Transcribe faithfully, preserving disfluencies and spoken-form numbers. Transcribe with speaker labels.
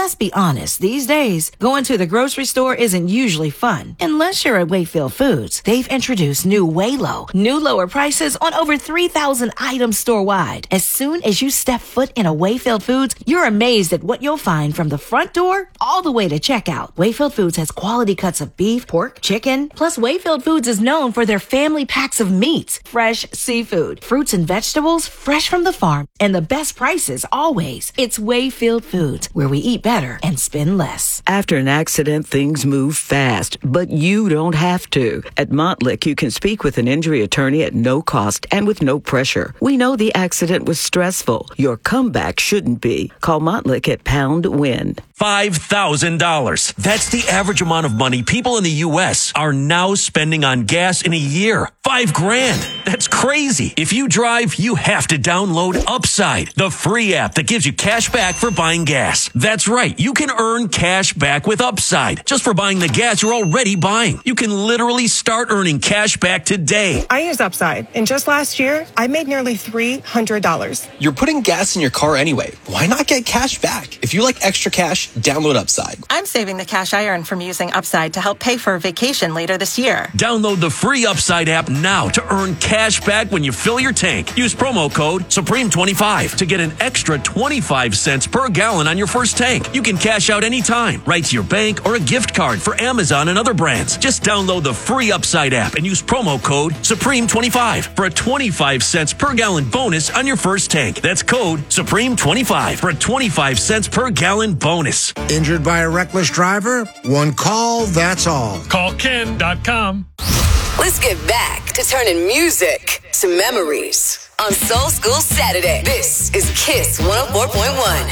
Speaker 1: let's be honest, these days, going to the grocery store isn't usually fun. Unless you're at Wayfield Foods. They've introduced new Waylow, new lower prices on over three thousand items store-wide. As soon as you step foot in a Wayfield Foods, you're amazed at what you'll find from the front door all the way to checkout. Wayfield Foods has quality cuts of beef, pork, chicken. Plus, Wayfield Foods is known for their family packs of meats, fresh seafood, fruits and vegetables, fresh from the farm, and the best prices always. It's Wayfield Foods, where we eat better and spend less.
Speaker 2: After an accident, things move fast, but you don't have to. At Montlick, you can speak with an injury attorney at no cost and with no pressure. We know the accident was stressful. Your comeback shouldn't be. Call Montlick at Pound Win.
Speaker 3: five thousand dollars. That's the average amount of money people in the U S are now spending on gas in a year. Five grand. That's crazy. If you drive, you have to download Upside, the free app that gives you cash back for buying gas. That's right. You can earn cash back with Upside just for buying the gas you're already buying. You can literally start earning cash back today.
Speaker 4: I use Upside, and just last year, I made nearly three hundred dollars.
Speaker 5: You're putting gas in your car anyway. Why not get cash back? If you like extra cash, download Upside.
Speaker 6: I'm saving the cash I earn from using Upside to help pay for a vacation later this year.
Speaker 3: Download the free Upside app now to earn cash back when you fill your tank. Use promo code Supreme twenty-five to get an extra twenty-five cents per gallon on your first tank. You can cash out anytime, right to your bank or a gift card for Amazon and other brands. Just download the free Upside app and use promo code Supreme twenty-five for a twenty-five cents per gallon bonus on your first tank. That's code Supreme twenty-five for a twenty-five cents per gallon bonus.
Speaker 7: Injured by a reckless driver? One call, that's all.
Speaker 8: Call Ken dot com.
Speaker 9: Let's get back to turning music to memories on Soul School Saturday. This is Kiss one oh four point one.